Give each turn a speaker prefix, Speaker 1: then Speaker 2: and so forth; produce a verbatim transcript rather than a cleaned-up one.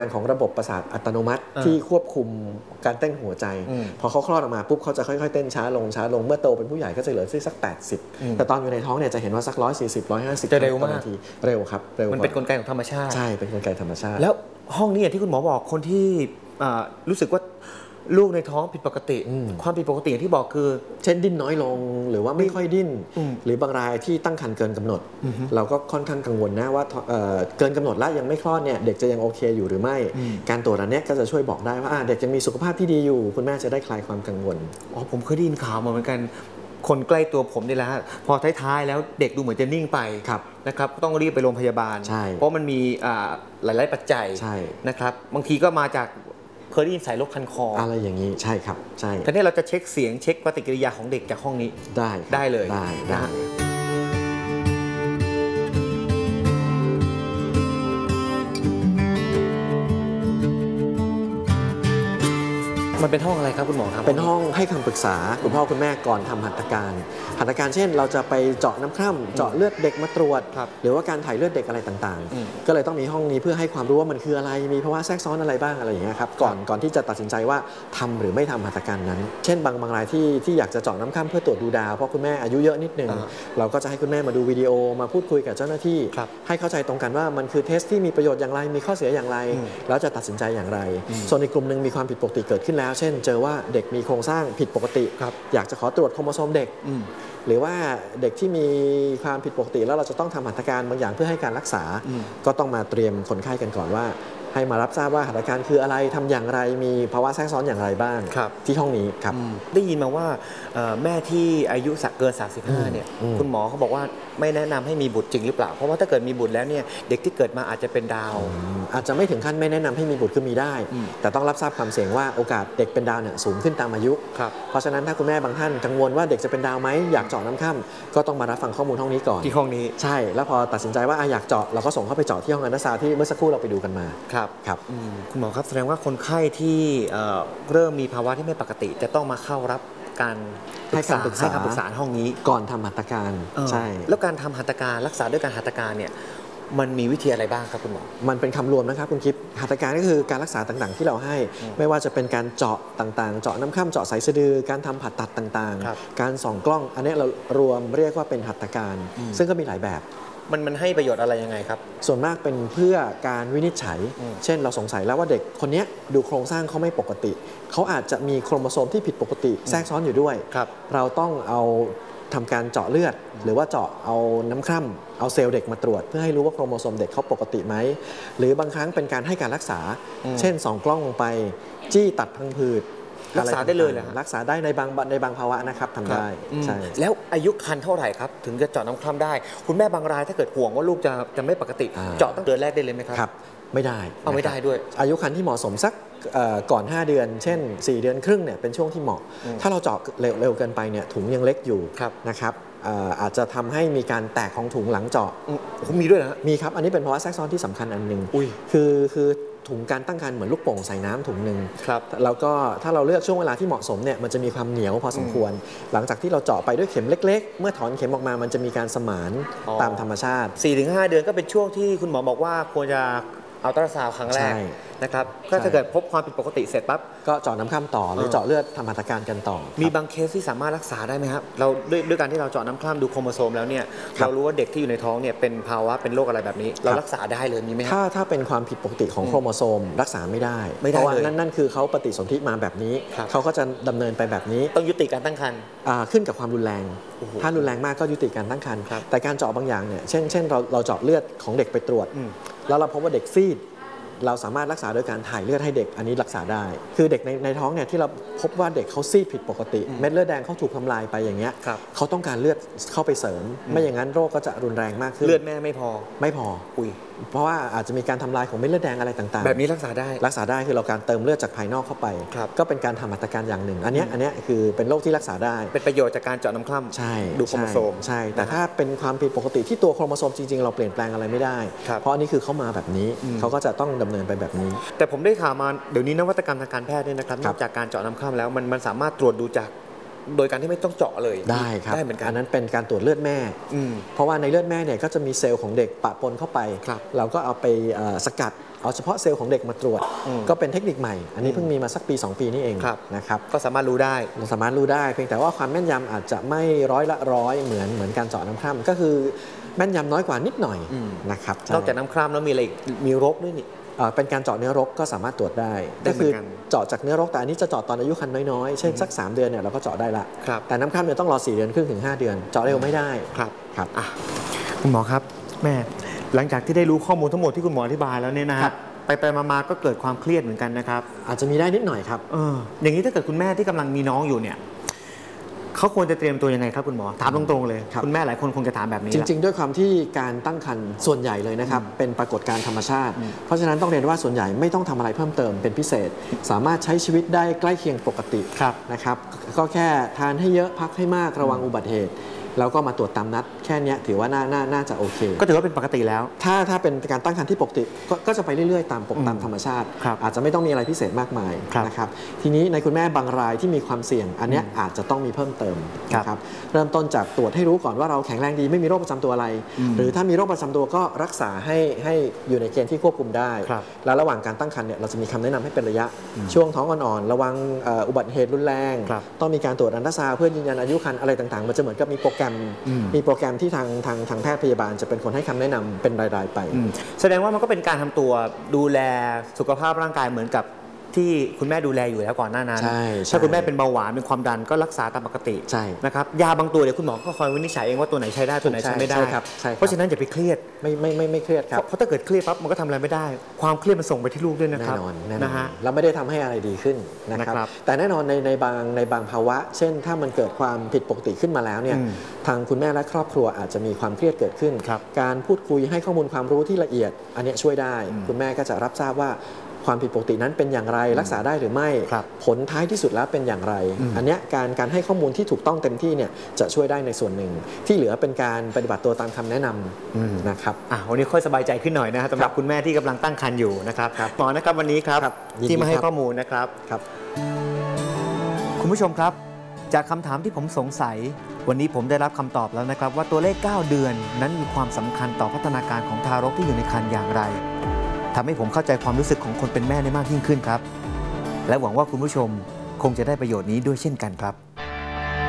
Speaker 1: ของระบบประสาทอัตโนมัติที่ควบคุมการเต้นหัวใจพอเขาคลอดออกมาปุ๊บเขาจะค่อยๆเต้นช้าลงช้าลงเมื่อโตเป็นผู้ใหญ่ก็จะเหลือที่สักแปดสิบแต่ตอนอยู่ในท้องเนี่ยจะเห็นว่าสักหนึ่งร้อยสี่สิบ หนึ่งร้อยห้าสิบ
Speaker 2: จะเร็วมาก
Speaker 1: เร็วครับเร็ว
Speaker 2: มันเป็นกลไกของธรรมชาติ
Speaker 1: ใช่เป็นกลไกธรรมชาติ
Speaker 2: แล้วห้องนี้อย่างที่คุณหมอบอกคนที่รู้สึกว่าลูกในท้องผิดปกติความผิดปกติอย่างที่บอกคือ
Speaker 1: เช่นดิ้นน้อยลงหรือว่าไม่ค่อยดิ้นหรือบางรายที่ตั้งครรภ์เกินกำหนดเราก็ค่อนข้างกังวลนะว่าเกินกำหนดแล้วยังไม่คลอดเนี่ยเด็กจะยังโอเคอยู่หรือไม่การตรวจอันนี้ก็จะช่วยบอกได้ว่าเด็กยังมีสุขภาพที่ดีอยู่คุณแม่จะได้คลายความกังวล
Speaker 2: อ๋อผมเคยได้ยินข่าวมาเหมือนกันคนใกล้ตัวผมนี่แหละพอท้ายๆแล้วเด็กดูเหมือนจะนิ่งไปนะครับต้องรีบไปโรงพยาบาลเพราะมันมีหลายๆปัจจัยนะครับบางทีก็มาจากเคยได้ยินสายลบคันคอ
Speaker 1: อะไรอย่างนี้ใช่ครับใช่
Speaker 2: ทีนี้เราจะเช็คเสียงเช็คปฏิกิริยาของเด็กจากห้องนี้
Speaker 1: ได้
Speaker 2: ได้เลย
Speaker 1: ได้ได้
Speaker 2: มันเป็นห้องอะไรครับคุณหมอครับ
Speaker 1: เป็นห้องให้คำปรึกษาคุณพ่อคุณแม่ก่อนทำหัตถการหัตถการเช่นเราจะไปเจาะน้ำคร่ำเจาะเลือดเด็กมาตรวจหรือว่าการถ่ายเลือดเด็กอะไรต่างๆก็เลยต้องมีห้องนี้เพื่อให้ความรู้ว่ามันคืออะไรมีภาวะแทรกซ้อนอะไรบ้างอะไรอย่างเงี้ยครับก่อนก่อนที่จะตัดสินใจว่าทำหรือไม่ทำหัตถการนั้นเช่นบางบางรายที่ที่อยากจะเจาะน้ำคร่ำเพื่อตรวจดูดาวเพราะคุณแม่อายุเยอะนิดนึงเราก็จะให้คุณแม่มาดูวิดีโอมาพูดคุยกับเจ้าหน้าที่ให้เข้าใจตรงกันว่ามันคือเทสที่มีประโยชน์อย่างไรมีข้อเสียอย่างไรแล้วจะตัดสินใจอย่างไรส่วนในกลุ่มนึงมีความผิดปกติเกิดขึ้นแล้วเช่นเจอว่าเด็กมีโครงสร้างผิดปกติอยากจะขอตรวจโครโมโซมเด็กหรือว่าเด็กที่มีความผิดปกติแล้วเราจะต้องทำหัตถการบางอย่างเพื่อให้การรักษาก็ต้องมาเตรียมคนไข้กันก่อนว่าให้มารับทราบว่าหัตถการคืออะไรทำอย่างไรมีภาวะแทรกซ้อนอย่างไรบ้างที่ห้องนี้ครับ
Speaker 2: ได้ยินมาว่าแม่ที่อายุเกินสามสิบห้าเนี่ยคุณหมอเขาบอกว่าไม่แนะนำให้มีบุตรจริงหรือเปล่าเพราะว่าถ้าเกิดมีบุตรแล้วเนี่ยเด็กที่เกิดมาอาจจะเป็นดาว
Speaker 1: อาจจะไม่ถึงขั้นไม่แนะนำให้มีบุตรคือมีได้แต่ต้องรับทราบความเสี่ยงว่าโอกาสเด็กเป็นดาวเนี่ยสูงขึ้นตามอายุเพราะฉะนั้นถ้าคุณแม่บางท่านกังวลว่าเด็กจะเป็นดาวไหมอยากเจาะน้ำค่ำก็ต้องมารับฟังข้อมูลห้องนี้ก่อน
Speaker 2: ที่ห้องนี้
Speaker 1: ใช่แล้วพอตัดสินใจว่าอยากเจาะเราก็ส่งเข้าไปเจาะที่ห้องอัลตราซาวด์ที่เมื่อสักครู่เราไปดูกันมา
Speaker 2: ครับ
Speaker 1: ครับ
Speaker 2: คุณหมอครับแสดงว่าคนไข้ที่เริ่มมีภาวะที่ไม่ปกติจะต้องมาเข้ารับการ
Speaker 1: ให้คำปรึกษา
Speaker 2: ให้คำปรึกษาห้องนี้
Speaker 1: ก่อนทำหัตถการใช่
Speaker 2: แล้วการทำหัตถการรักษาด้วยการหัตถการเนี่ยมันมีวิธีอะไรบ้างครับคุณหมอ
Speaker 1: มันเป็นคำรวมนะครับคุณคิดหัตถการก็คือการรักษาต่างๆที่เราให้ไม่ว่าจะเป็นการเจาะต่างๆเจาะน้ำค่ำเจาะสายสะดือการทำผ่าตัดต่างๆการส่องกล้องอันนี้เรารวมเรียกว่าเป็นหัตถการซึ่งก็มีหลายแบบ
Speaker 2: มันมันให้ประโยชน์อะไรยังไงครับ
Speaker 1: ส่วนมากเป็นเพื่อการวินิจฉัยเช่นเราสงสัยแล้วว่าเด็กคนนี้ดูโครงสร้างเขาไม่ปกติเขาอาจจะมีโครโมโซมที่ผิดปกติแทรกซ้อนอยู่ด้วยเราต้องเอาทำการเจาะเลือดหรือว่าเจาะเอาน้ำคร่ำเอาเซลล์เด็กมาตรวจเพื่อให้รู้ว่าโครโมโซมเด็กเขาปกติไหมหรือบางครั้งเป็นการให้การรักษาเช่นส่องกล้องลงไปจี้ตัดพังผืด
Speaker 2: รักษาได้เลยเหรอ
Speaker 1: รักษาได้ในบางในบางภาวะนะครับทำได้ใช่
Speaker 2: แล้วอายุครรภ์เท่าไหร่ครับถึงจะเจาะน้ำคร่ำได้คุณแม่บางรายถ้าเกิดห่วงว่าลูกจะจะไม่ปกติเจาะตั้งเดือนแรกได้เลยไหมครับ
Speaker 1: ครับไม่ได้
Speaker 2: เอาไม่ได้ด้วย
Speaker 1: อายุครรภ์ที่เหมาะสมสักก่อนห้าเดือนเช่นสี่เดือนครึ่งเนี่ยเป็นช่วงที่เหมาะถ้าเราเจาะเร็วเกินไปเนี่ยถุงยังเล็กอยู่นะครับอาจจะทำให้มีการแตกของถุงหลังเจาะ
Speaker 2: มีด้วยนะ
Speaker 1: มีครับอันนี้เป็นภาวะแทรกซ้อนที่สำคัญอันหนึ่งคือคือถุงการตั้งครรภ์เหมือนลูกโป่งใส่น้ำถุงหนึ่งแล้วก็ถ้าเราเลือกช่วงเวลาที่เหมาะสมเนี่ยมันจะมีความเหนียวพอสมควรหลังจากที่เราเจาะไปด้วยเข็มเล็กๆเมื่อถอนเข็มออกมามันจะมีการสมานตามธรรมชาติ
Speaker 2: สี่ถึงห้า เดือนก็เป็นช่วงที่คุณหมอบอกว่าควรจะอัลตราซาวด์ครั้งแรกนะครับก็ถ้าเกิดพบความผิดปกติเสร็จปั๊บ
Speaker 1: ก็เจาะน้ำคร่ำต่อหรือเจาะเลือดทำหัตถการกันต่อ
Speaker 2: มีบางเคสที่สามารถรักษาได้ไหมครับเราด้วยด้วยการที่เราเจาะน้ำคร่ำดูโครโมโซมแล้วเนี่ยเรารู้ว่าเด็กที่อยู่ในท้องเนี่ยเป็นภาวะเป็นโรคอะไรแบบนี้เรารักษาได้เลยมีไหม
Speaker 1: ถ้าถ้าเป็นความผิดปกติของโครโมโซมรักษาไม่ได้เพราะว่านั่นนั่นคือเขาปฏิสนธิมาแบบนี้เขาก็จะดำเนินไปแบบนี้
Speaker 2: ต้องยุติการตั้งครรภ์
Speaker 1: ขึ้นกับความรุนแรงถ้ารุนแรงมากก็ยุติการตั้งครรภ์แต่การเจาะบางอย่างเนี่ยเช่นเช่นเราเราเจาะเลือดของเด็กไปตรวจแล้วเราพบว่าเด็กซีดเราสามารถรักษาโดยการถ่ายเลือดให้เด็กอันนี้รักษาได้คือเด็กในในท้องเนี่ยที่เราพบว่าเด็กเขาซีดผิดปกติเม็ดเลือดแดงเขาถูกทำลายไปอย่างเงี้ยเขาต้องการเลือดเข้าไปเสริมไม่อย่างนั้นโรคก็จะรุนแรงมากขึ้น
Speaker 2: เลือดแม่ไม่พอ
Speaker 1: ไม่พอ
Speaker 2: อุ้ย
Speaker 1: เพราะว่าอาจจะมีการทำลายของเม็ดเลือดแดงอะไรต่าง
Speaker 2: ๆแบบนี้รักษาได้
Speaker 1: รักษาได้คือเราการเติมเลือดจากภายนอกเข้าไปก็เป็นการทำหัตถการอย่างหนึ่งอันนี้อันนี้คือเป็นโรคที่รักษาได้
Speaker 2: เป็นประโยชน์จากการเจาะน้ำคร่ำ
Speaker 1: ใช่
Speaker 2: ดูโครโมโซม
Speaker 1: ใช่แต่ถ้าเป็นความผิดปกติที่ตัวโครโมโซมจริงๆเราเปลี่ยนแปลงอะไรไม่ได้เพราะอันนี้คือเขามาแบบนี้เขาก็จะต้องดำเนินไปแบบนี้
Speaker 2: แต่ผมได้ข่าวมาเดี๋ยวนี้นวัตกรรมทางการแพทย์เนี่ยนะครับนอกจากการเจาะน้ำคร่ำแล้วมันมันสามารถตรวจดูจากโดยการที่ไม่ต้องเจาะเลย
Speaker 1: ได้ครับ
Speaker 2: ได้เหมือนกัน
Speaker 1: อันนั้นเป็นการตรวจเลือดแม่เพราะว่าในเลือดแม่เนี่ยก็จะมีเซลล์ของเด็กปะปนเข้าไปเราก็เอาไปสกัดเอาเฉพาะเซลล์ของเด็กมาตรวจก็เป็นเทคนิคใหม่อันนี้เพิ่งมีมาสักปีสองปีนี่เองนะครับ
Speaker 2: ก็สามารถรู้ได้
Speaker 1: สามารถรู้ได้เพียงแต่ว่าความแม่นยำอาจจะไม่ร้อยละร้อยเหมือนเหมือนการเจาะน้ำคร่ำก็คือแม่นยำน้อยกว่านิดหน่อยนะครับ
Speaker 2: นอกจากน้ำคร่ำแล้วมีอะไรมีรกด้วยนี่
Speaker 1: เป็นการเจาะเนื้อรกก็สามารถตรวจได้ก็คือเจาะจากเนื้อรกแต่อันนี้จะเจาะตอนอายุครรภ์น้อยๆเช่นสักสามเดือนเนี่ยเราก็เจาะได้ละแต่น้ำคร่ำเนี่ยต้องรอสี่เดือนครึ่งถึงห้าเดือนเจาะเร็วไม่ได้
Speaker 2: ครับ
Speaker 1: ครับ
Speaker 2: คุณหมอครับแม่หลังจากที่ได้รู้ข้อมูลทั้งหมดที่คุณหมออธิบายแล้วเนี่ยนะครับไปไปมาๆก็เกิดความเครียดเหมือนกันนะครับ
Speaker 1: อาจจะมีได้นิดหน่อยครับ
Speaker 2: เอออย่างนี้ถ้าเกิดคุณแม่ที่กำลังมีน้องอยู่เนี่ยเขาควรจะเตรียมตัวยังไงครับคุณหมอถามตรงๆเลยคุณแม่หลายคนคงจะถามแบบนี้
Speaker 1: จริงๆด้วยความที่การตั้งครรภ์ส่วนใหญ่เลยนะครับเป็นปรากฏการณ์ธรรมชาติเพราะฉะนั้นต้องเรียนว่าส่วนใหญ่ไม่ต้องทำอะไรเพิ่มเติมเป็นพิเศษสามารถใช้ชีวิตได้ใกล้เคียงปกตินะครับก็แค่ทานให้เยอะพักให้มากระวังอุบัติเหตุแล้วก็มาตรวจตามนัดแค่นี้ถือว่าน่าน่าน่าจะโอเค
Speaker 2: ก็ถือว่าเป็นปกติแล้ว
Speaker 1: ถ้าถ้าเป็นการตั้งครรภ์ที่ปกติกก็จะไปเรื่อยๆตามปกตามธรรมชาติอาจจะไม่ต้องมีอะไรพิเศษมากมายนะครับทีนี้ในคุณแม่บางรายที่มีความเสี่ยงอันนี้อาจจะต้องมีเพิ่มเติมนะครับเริ่มต้นจากตรวจให้รู้ก่อนว่าเราแข็งแรงดีไม่มีโรคประจำตัวอะไรหรือถ้ามีโรคประจำตัวก็รักษาให้ให้อยู่ในเกณฑ์ที่ควบคุมได้แล้วระหว่างการตั้งครรภ์เนี่ยเราจะมีคำแนะนำให้เป็นระยะช่วงท้องอ่อนๆระวังอุบัติเหตุรุนแรงต้องมีการตรวจอัลตราซาวด์เพื่อยืนยันอายุครรภ์อะไรต่างๆมันจะเหมือนกับมีโปรแกรมมีโปรแกรมที่ทางทางทางแพทย์พยาบาลจะเป็นคนให้คำแนะนำเป็นรายๆไป
Speaker 2: แสดงว่ามันก็เป็นการทำตัวดูแลสุขภาพร่างกายเหมือนกับที่คุณแม่ดูแลอยู่แล้วก่อนหน้านั้นถ้าคุณแม่เป็นเบาหวานเป็นความดันก็รักษาตามปกตินะครับยาบางตัวเดี๋ยวคุณหมอก็คอยวินิจฉัยเองว่าตัวไหนใช้ได้ตัวไหนใช้ไม่ได้เพราะฉะนั้นอย่าไปเครียด
Speaker 1: ไม่ไม่ไม่ไม่เครียดครับ
Speaker 2: เพราะถ้าเกิดเครียดปั๊บมันก็ทำอะไรไม่ได้ความเครียดมันส่งไปที่ลูกด้วยนะครับ
Speaker 1: แน่นอนนะฮะแล้วไม่ได้ทำให้อะไรดีขึ้นนะครับแต่แน่นอนในในบางในบางภาวะเช่นถ้ามันเกิดความผิดปกติขึ้นมาแล้วเนี่ยทางคุณแม่และครอบครัวอาจจะมีความเครียดเกิดขึ้นการพูดคุยให้ข้อมูลความรู้ที่ละเอียดอันนี้ช่วยได้คุณแม่ก็จะรับทราบว่าความผิดปกตินั้นเป็นอย่างไรรักษาได้หรือไม่ผลท้ายที่สุดแล้วเป็นอย่างไรอันนี้การการให้ข้อมูลที่ถูกต้องเต็มที่เนี่ยจะช่วยได้ในส่วนหนึ่งที่เหลือเป็นการปฏิบัติตัวตามคำแนะนำนะครับ
Speaker 2: วันนี้ค่อยสบายใจขึ้นหน่อยนะสำหรับคุณแม่ที่กำลังตั้งครรภ์อยู่นะครับหมอนะครับวันนี้ครับที่มาให้ข้อมูลนะครับคุณผู้ชมครับจากคำถามที่ผมสงสัยวันนี้ผมได้รับคำตอบแล้วนะครับว่าตัวเลขเก้าเดือนนั้นมีความสำคัญต่อพัฒนาการของทารกที่อยู่ในครรภ์อย่างไรทำให้ผมเข้าใจความรู้สึกของคนเป็นแม่ได้มากยิ่งขึ้นครับและหวังว่าคุณผู้ชมคงจะได้ประโยชน์นี้ด้วยเช่นกันครับ